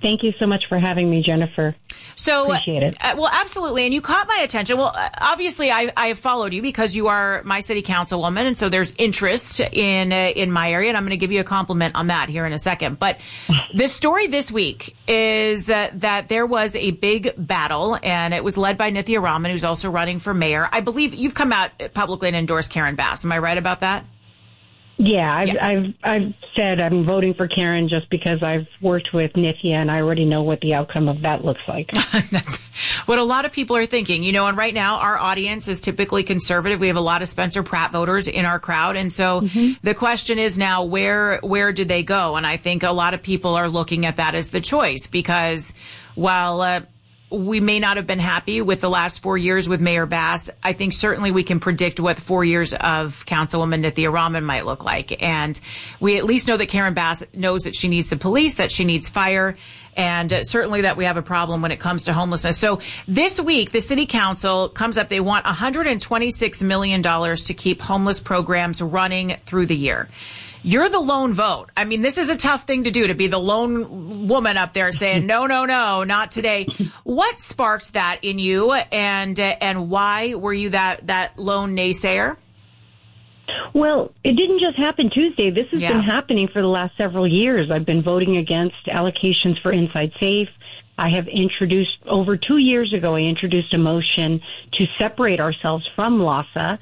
Thank you so much for having me, Jennifer. So, appreciate it. Well, absolutely. And you caught my attention. Well, obviously, I have followed you because you are my city councilwoman. And so there's interest in my area. And I'm going to give you a compliment on that here in a second. But the story this week is that there was a big battle, and it was led by Nithya Raman, who's also running for mayor. I believe you've come out publicly and endorsed Karen Bass. Am I right about that? Yeah, I've said I'm voting for Karen just because I've worked with Nithya and I already know what the outcome of that looks like. That's what a lot of people are thinking, and right now our audience is typically conservative. We have a lot of Spencer Pratt voters in our crowd. And so the question is now, where do they go? And I think a lot of people are looking at that as the choice because while we may not have been happy with the last 4 years with Mayor Bass, I think certainly we can predict what 4 years of Councilwoman Nithya Raman might look like. And we at least know that Karen Bass knows that she needs the police, that she needs fire, and certainly that we have a problem when it comes to homelessness. So this week, the city council comes up, they want $126 million to keep homeless programs running through the year. You're the lone vote. I mean, this is a tough thing to do, to be the lone woman up there saying, no, not today. What sparked that in you, and why were you that lone naysayer? Well, it didn't just happen Tuesday. This has been happening for the last several years. I've been voting against allocations for Inside Safe. I have introduced, over 2 years ago, I introduced a motion to separate ourselves from LAHSA.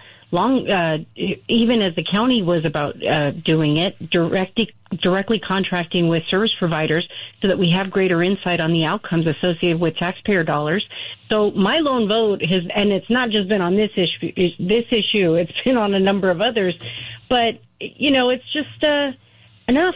Even as the county was about doing it, directly contracting with service providers so that we have greater insight on the outcomes associated with taxpayer dollars. So my lone vote has, and it's not just been on this issue, it's been on a number of others, but it's just enough.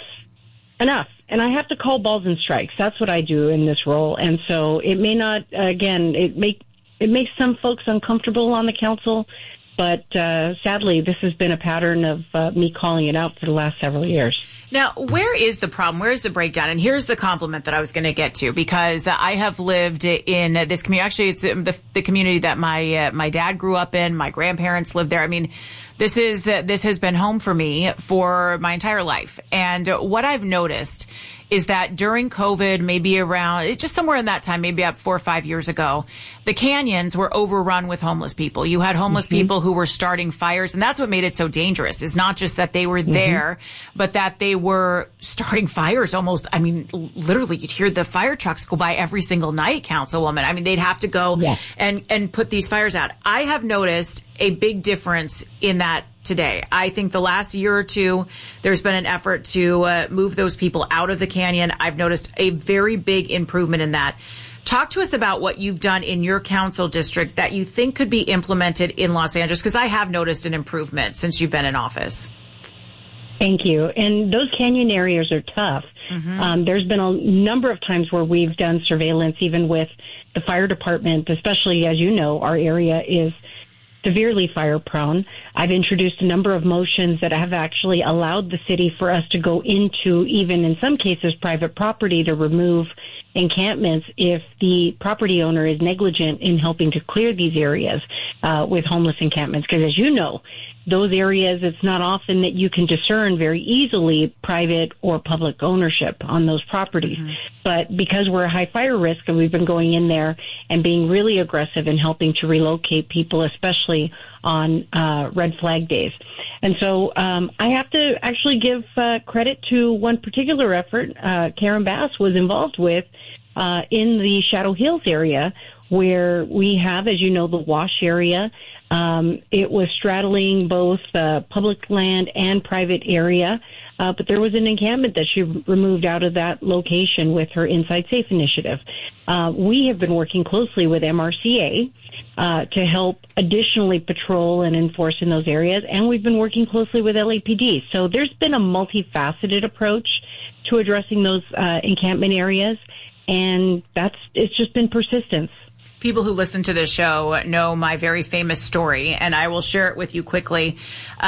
And I have to call balls and strikes. That's what I do in this role. And so it may not, again, it makes some folks uncomfortable on the council. But sadly, this has been a pattern of me calling it out for the last several years. Now, where is the problem? Where is the breakdown? And here's the compliment that I was going to get to, because I have lived in this community. Actually, it's the community that my dad grew up in. My grandparents lived there. I mean, this has been home for me for my entire life. And what I've noticed is that during COVID, maybe around, just somewhere in that time, maybe about 4 or 5 years ago, the canyons were overrun with homeless people. You had homeless people who were starting fires, and that's what made it so dangerous, is not just that they were there, but that they were starting fires almost, I mean, literally, you'd hear the fire trucks go by every single night, Councilwoman. I mean, they'd have to go and put these fires out. I have noticed a big difference in that today. I think the last year or two, there's been an effort to move those people out of the canyon. I've noticed a very big improvement in that. Talk to us about what you've done in your council district that you think could be implemented in Los Angeles, because I have noticed an improvement since you've been in office. Thank you. And those canyon areas are tough. There's been a number of times where we've done surveillance, even with the fire department, especially, as you know, our area is severely fire prone. I've introduced a number of motions that have actually allowed the city for us to go into, even in some cases, private property to remove encampments if the property owner is negligent in helping to clear these areas with homeless encampments. Because as you know, those areas, it's not often that you can discern very easily private or public ownership on those properties. But because we're a high fire risk, and we've been going in there and being really aggressive in helping to relocate people, especially on red flag days. And so I have to actually give credit to one particular effort Karen Bass was involved with in the Shadow Hills area, where we have, as you know, the Wash area. It was straddling both public land and private area, but there was an encampment that she removed out of that location with her Inside Safe initiative. We have been working closely with MRCA to help additionally patrol and enforce in those areas, and we've been working closely with LAPD. So there's been a multifaceted approach to addressing those encampment areas, and it's just been persistence. people who listen to this show know my very famous story, and I will share it with you quickly.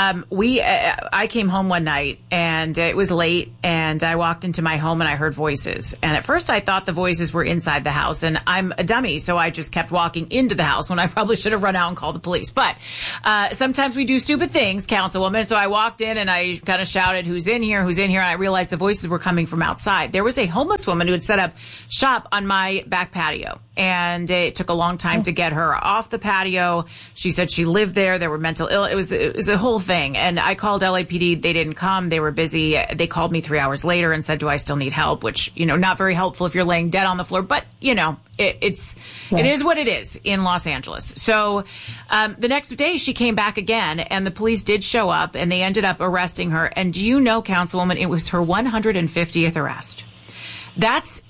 I came home one night, and it was late, and I walked into my home, and I heard voices. And at first, I thought the voices were inside the house, and I'm a dummy, so I just kept walking into the house when I probably should have run out and called the police. But sometimes we do stupid things, Councilwoman. So I walked in, and I kind of shouted, "Who's in here? Who's in here?" And I realized the voices were coming from outside. There was a homeless woman who had set up shop on my back patio, and it took a long time to get her off the patio. She said she lived there. There were mental ill. It was a whole thing. And I called LAPD. They didn't come. They were busy. They called me 3 hours later and said, "Do I still need help?" Which, not very helpful if you're laying dead on the floor, but it is what it is in Los Angeles. So, the next day she came back again, and the police did show up, and they ended up arresting her. And do you know, Councilwoman, it was her 150th arrest. That's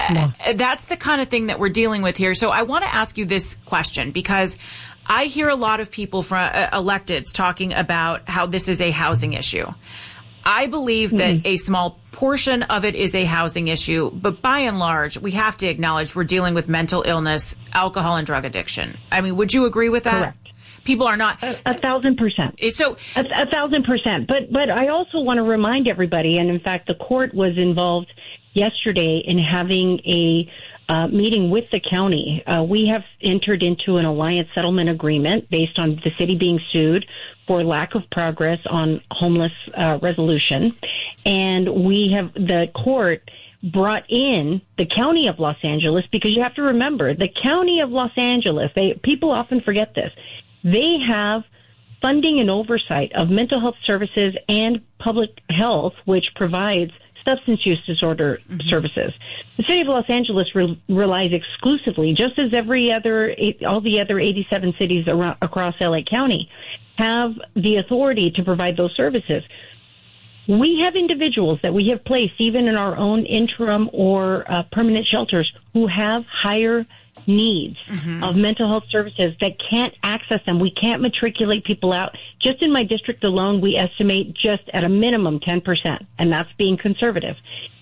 the kind of thing that we're dealing with here. So I want to ask you this question, because I hear a lot of people from electeds talking about how this is a housing issue. I believe that a small portion of it is a housing issue, but by and large, we have to acknowledge we're dealing with mental illness, alcohol, and drug addiction. I mean, would you agree with that? Correct. People are not 1,000%. So 1,000%. But I also want to remind everybody, and in fact, the court was involved yesterday in having a meeting with the county. We have entered into an alliance settlement agreement based on the city being sued for lack of progress on homeless resolution. And the court brought in the county of Los Angeles, because you have to remember, the county of Los Angeles, people often forget this. They have funding and oversight of mental health services and public health, which provides substance use disorder services. The city of Los Angeles relies exclusively, just as all the other 87 cities across LA County have the authority to provide those services. We have individuals that we have placed, even in our own interim or permanent shelters, who have higher needs of mental health services that can't access them. We can't matriculate people out. Just in my district alone, we estimate just at a minimum 10%, and that's being conservative.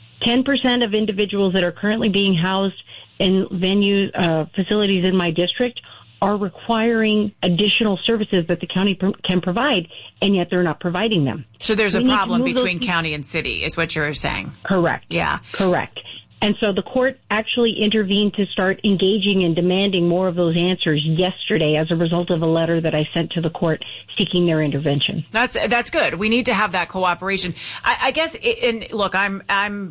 10% of individuals that are currently being housed in facilities in my district are requiring additional services that the county can provide, and yet they're not providing them. So there's a problem between county and city, is what you're saying. Correct. Yeah. Correct. And so the court actually intervened to start engaging and demanding more of those answers yesterday as a result of a letter that I sent to the court seeking their intervention. That's good. We need to have that cooperation. I guess, and look, I'm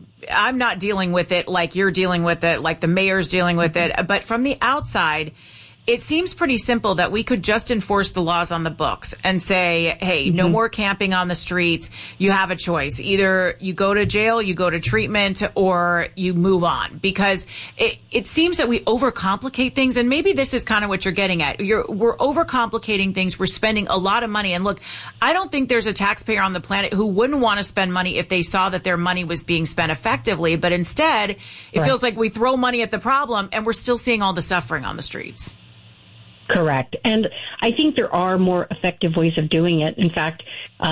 not dealing with it like you're dealing with it, like the mayor's dealing with it, but from the outside, it seems pretty simple that we could just enforce the laws on the books and say, hey, no more camping on the streets. You have a choice. Either you go to jail, you go to treatment, or you move on. Because it seems that we overcomplicate things. And maybe this is kind of what you're getting at. We're overcomplicating things. We're spending a lot of money. And look, I don't think there's a taxpayer on the planet who wouldn't want to spend money if they saw that their money was being spent effectively. But instead, it feels like we throw money at the problem and we're still seeing all the suffering on the streets. Correct. And I think there are more effective ways of doing it. In fact,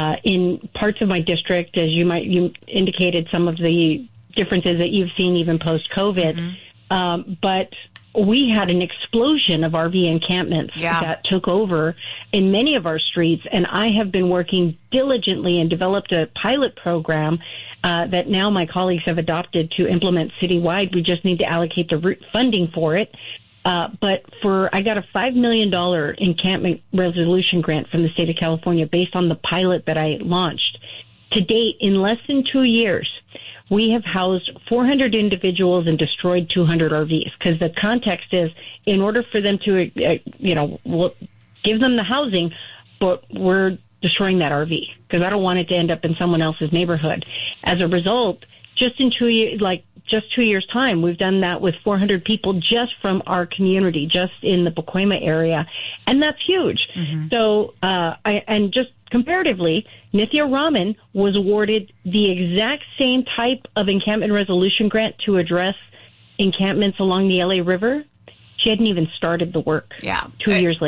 in parts of my district, as you indicated some of the differences that you've seen even post-COVID, but we had an explosion of RV encampments that took over in many of our streets. And I have been working diligently and developed a pilot program that now my colleagues have adopted to implement citywide. We just need to allocate the funding for it. But I got a $5 million encampment resolution grant from the state of California based on the pilot that I launched. To date, in less than 2 years, we have housed 400 individuals and destroyed 200 RVs. Because the context is, in order for them to, we'll give them the housing, but we're destroying that RV because I don't want it to end up in someone else's neighborhood. As a result, just in 2 years, just 2 years' time, we've done that with 400 people just from our community, just in the Pacoima area. And that's huge. So, and just comparatively, Nithya Raman was awarded the exact same type of encampment resolution grant to address encampments along the LA River. She hadn't even started the work 2 years later.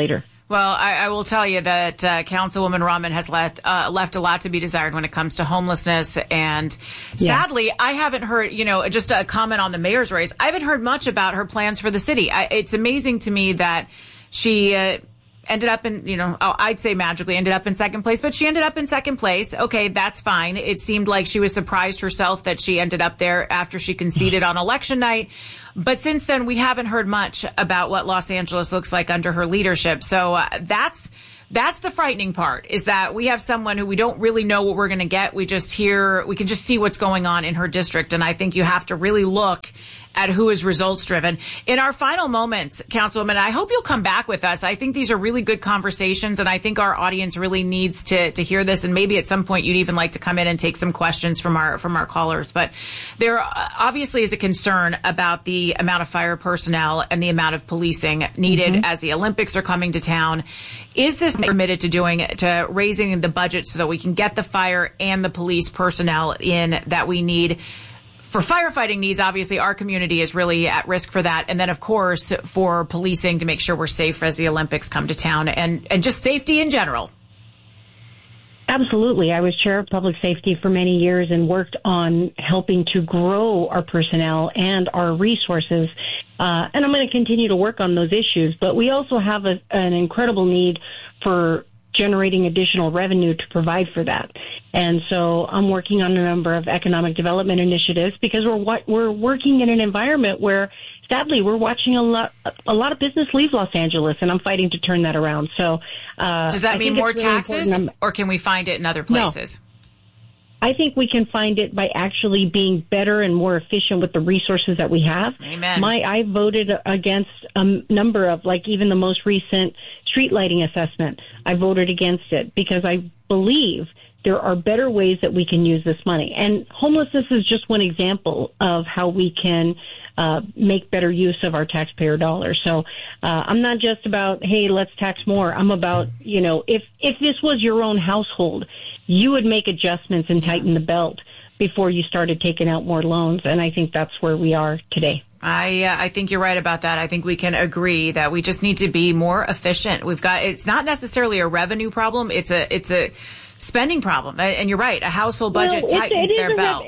Well, I will tell you that Councilwoman Rahman has left a lot to be desired when it comes to homelessness. And sadly, I haven't heard, just a comment on the mayor's race. I haven't heard much about her plans for the city. It's amazing to me that she ended up in, I'd say magically ended up in second place, but she ended up in second place. Okay, that's fine. It seemed like she was surprised herself that she ended up there after she conceded on election night. But since then, we haven't heard much about what Los Angeles looks like under her leadership. So that's the frightening part, is that we have someone who we don't really know what we're going to get. We can just see what's going on in her district. And I think you have to really look at who is results driven. In our final moments, Councilwoman, I hope you'll come back with us. I think these are really good conversations, and I think our audience really needs to hear this. And maybe at some point you'd even like to come in and take some questions from our callers. But there obviously is a concern about the amount of fire personnel and the amount of policing needed as the Olympics are coming to town. Is this committed to raising the budget so that we can get the fire and the police personnel in that we need? For firefighting needs, obviously, our community is really at risk for that. And then, of course, for policing to make sure we're safe as the Olympics come to town and just safety in general. Absolutely. I was chair of public safety for many years and worked on helping to grow our personnel and our resources. And I'm going to continue to work on those issues. But we also have an incredible need for generating additional revenue to provide for that. And so I'm working on a number of economic development initiatives because we're working in an environment where, sadly, we're watching a lot of business leave Los Angeles, and I'm fighting to turn that around. So does that mean more taxes, or can we find it in other places? No. I think we can find it by actually being better and more efficient with the resources that we have. Amen. I voted against a number of, like even the most recent street lighting assessment. I voted against it because I believe there are better ways that we can use this money. And homelessness is just one example of how we can make better use of our taxpayer dollars. So I'm not just about, hey, let's tax more. I'm about, if this was your own household, you would make adjustments and tighten the belt before you started taking out more loans. And I think that's where we are today. I think you're right about that. I think we can agree that we just need to be more efficient. It's not necessarily a revenue problem. It's a spending problem. And you're right. A household budget tightens their belt.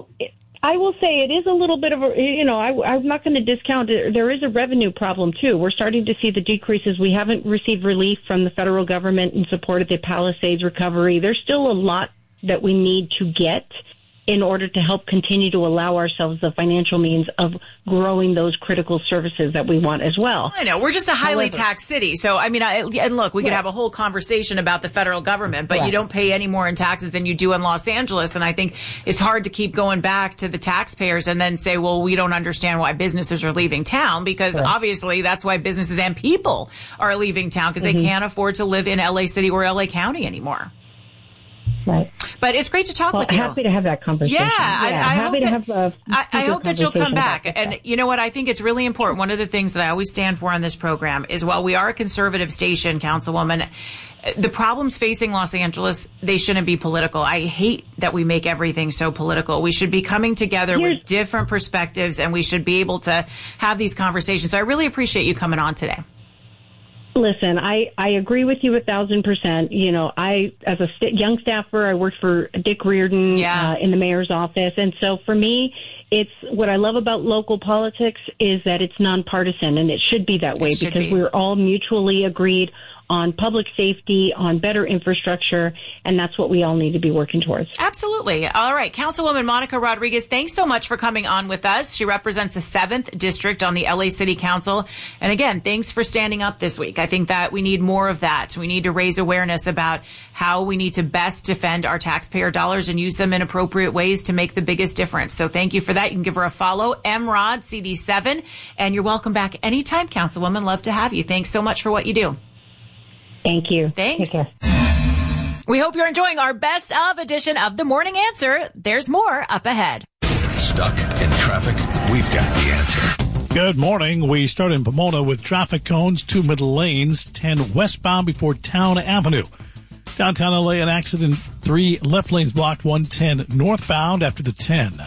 I will say it is a little bit of I'm not going to discount it. There is a revenue problem too. We're starting to see the decreases. We haven't received relief from the federal government in support of the Palisades recovery. There's still a lot that we need to get in order to help continue to allow ourselves the financial means of growing those critical services that we want as well. I know. We're just a highly taxed city. So, and look, we could have a whole conversation about the federal government, but you don't pay any more in taxes than you do in Los Angeles. And I think it's hard to keep going back to the taxpayers and then say, well, we don't understand why businesses are leaving town, because obviously that's why businesses and people are leaving town, because they can't afford to live in LA City or LA County anymore. Right. But it's great to talk with you. Happy to have that conversation. I hope that you'll come back. And you know what? I think it's really important. One of the things that I always stand for on this program is, while we are a conservative station, Councilwoman, the problems facing Los Angeles, they shouldn't be political. I hate that we make everything so political. We should be coming together with different perspectives, and we should be able to have these conversations. So I really appreciate you coming on today. Listen, I agree with you 1,000%. I, as a young staffer, I worked for Dick Reardon in the mayor's office. And so for me, it's what I love about local politics is that it's nonpartisan, and it should be that way because we're all mutually agreed on public safety, on better infrastructure, and that's what we all need to be working towards. Absolutely. All right. Councilwoman Monica Rodriguez, thanks so much for coming on with us. She represents the 7th District on the LA City Council. And again, thanks for standing up this week. I think that we need more of that. We need to raise awareness about how we need to best defend our taxpayer dollars and use them in appropriate ways to make the biggest difference. So thank you for that. You can give her a follow, MRodCD7, and you're welcome back anytime, Councilwoman. Love to have you. Thanks so much for what you do. Thank you. Thanks. Take care. We hope you're enjoying our best of edition of The Morning Answer. There's more up ahead. Stuck in traffic? We've got the answer. Good morning. We start in Pomona with traffic cones, 2 middle lanes, 10 westbound before Town Avenue. Downtown LA, an accident, 3 left lanes blocked, 110 northbound after the 10.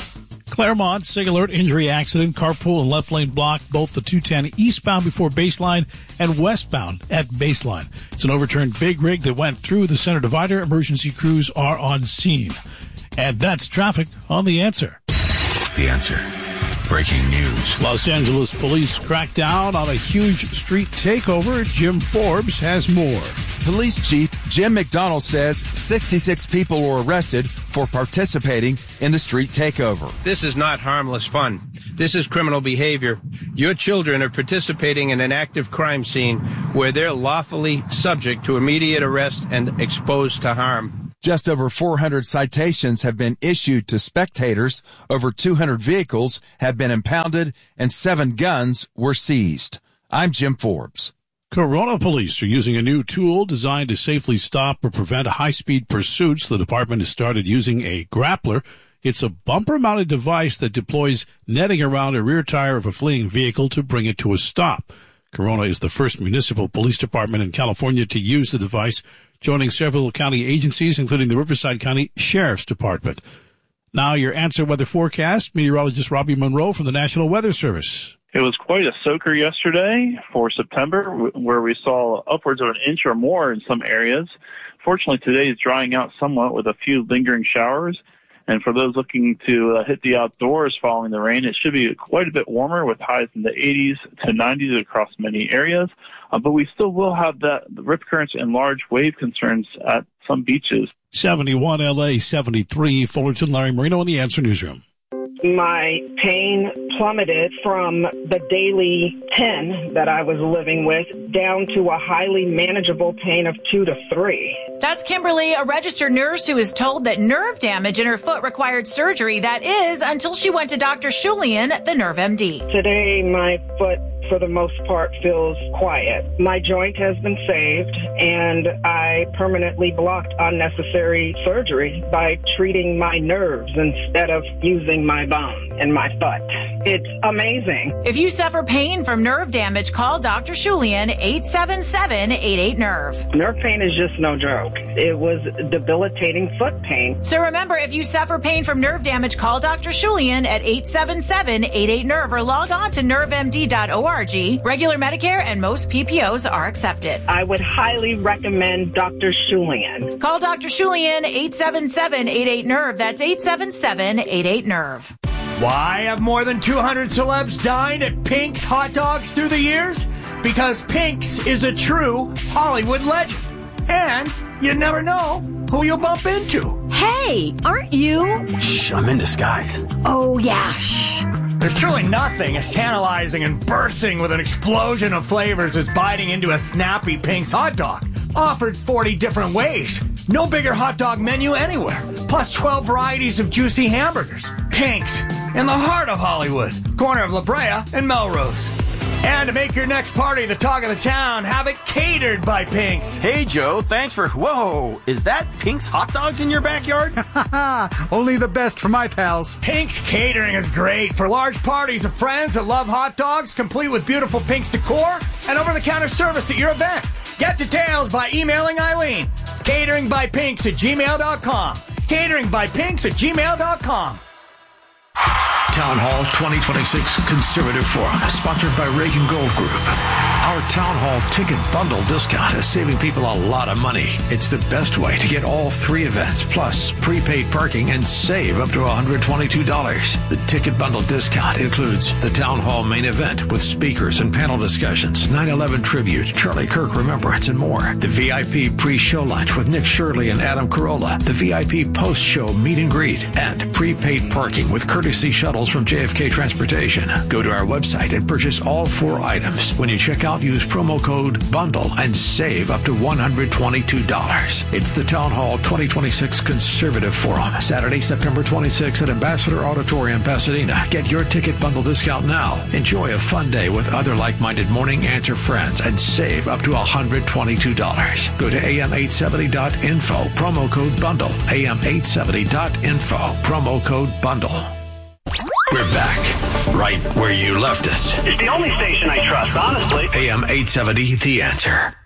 Claremont, SIG alert, injury accident, carpool and left lane blocked, both the 210 eastbound before Baseline and westbound at Baseline. It's an overturned big rig that went through the center divider. Emergency crews are on scene. And that's traffic on The Answer. The Answer. Breaking news. Los Angeles police cracked down on a huge street takeover. Jim Forbes has more. Police Chief Jim McDonald says 66 people were arrested for participating in the street takeover. This is not harmless fun. This is criminal behavior. Your children are participating in an active crime scene where they're lawfully subject to immediate arrest and exposed to harm. Just over 400 citations have been issued to spectators. Over 200 vehicles have been impounded and 7 guns were seized. I'm Jim Forbes. Corona police are using a new tool designed to safely stop or prevent high-speed pursuits. The department has started using a grappler. It's a bumper-mounted device that deploys netting around a rear tire of a fleeing vehicle to bring it to a stop. Corona is the first municipal police department in California to use the device, joining several county agencies, including the Riverside County Sheriff's Department. Now your Answer weather forecast. Meteorologist Robbie Monroe from the National Weather Service. It was quite a soaker yesterday for September, where we saw upwards of an inch or more in some areas. Fortunately, today is drying out somewhat with a few lingering showers. And for those looking to hit the outdoors following the rain, it should be quite a bit warmer with highs in the 80s to 90s across many areas. But we still will have the rip currents and large wave concerns at some beaches. 71 LA, 73 Fullerton. Larry Marino in the Answer Newsroom. My pain plummeted from the daily 10 that I was living with down to a highly manageable pain of 2 to 3. That's Kimberly, a registered nurse who is told that nerve damage in her foot required surgery. That is, until she went to Dr. Shulian, the Nerve MD. Today, my foot, for the most part, feels quiet. My joint has been saved, and I permanently blocked unnecessary surgery by treating my nerves instead of using my bone in my foot. It's amazing. If you suffer pain from nerve damage, call Dr. Shulian, 877-88-NERVE. Nerve pain is just no joke. It was debilitating foot pain. So remember, if you suffer pain from nerve damage, call Dr. Shulian at 877-88-NERVE or log on to nervemd.org. Regular Medicare and most PPOs are accepted. I would highly recommend Dr. Shulian. Call Dr. Shulian, 877-88-NERVE. That's 877-88-NERVE. Why have more than 200 celebs dined at Pink's Hot Dogs through the years? Because Pink's is a true Hollywood legend. And you never know who you'll bump into. Hey, aren't you? Shh, I'm in disguise. Oh, yeah, shh. There's truly nothing as tantalizing and bursting with an explosion of flavors as biting into a snappy Pink's hot dog. Offered 40 different ways. No bigger hot dog menu anywhere. Plus 12 varieties of juicy hamburgers. Pink's, in the heart of Hollywood. Corner of La Brea and Melrose. And to make your next party the talk of the town, have it catered by Pink's. Hey, Joe, thanks for... Whoa, is that Pink's Hot Dogs in your backyard? Only the best for my pals. Pink's Catering is great for large parties of friends that love hot dogs, complete with beautiful Pink's decor and over-the-counter service at your event. Get details by emailing Eileen. cateringbypinks@gmail.com. cateringbypinks@gmail.com. Town Hall 2026 Conservative Forum, sponsored by Reagan Gold Group. Our Town Hall ticket bundle discount is saving people a lot of money. It's the best way to get all 3 events, plus prepaid parking, and save up to $122. The ticket bundle discount includes the Town Hall main event with speakers and panel discussions, 9/11 tribute, Charlie Kirk Remembrance, and more. The VIP pre-show lunch with Nick Shirley and Adam Carolla. The VIP post-show meet and greet, and prepaid parking with courtesy shuttles from JFK Transportation. Go to our website and purchase all 4 items. When you check out, use promo code BUNDLE and save up to $122. It's the Town Hall 2026 Conservative Forum, Saturday, September 26th at Ambassador Auditorium, Pasadena. Get your ticket bundle discount now. Enjoy a fun day with other like-minded Morning Answer friends and save up to $122. Go to am870.info, promo code BUNDLE, am870.info, promo code BUNDLE. We're back, right where you left us. It's the only station I trust, honestly. AM 870, The Answer.